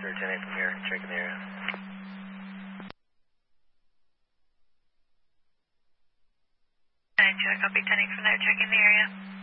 10 from here, checking the area. Check, I'll be 10 from there, checking the area.